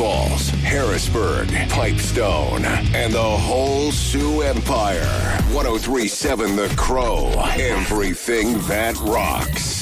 Falls, Harrisburg, Pipestone, and the whole Sioux Empire. 103.7 The Crow. Everything that rocks.